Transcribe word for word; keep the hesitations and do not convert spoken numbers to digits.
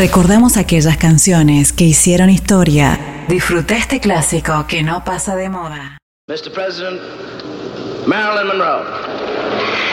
Recordamos aquellas canciones que hicieron historia. Disfruta este clásico que no pasa de moda. mister President, Marilyn Monroe.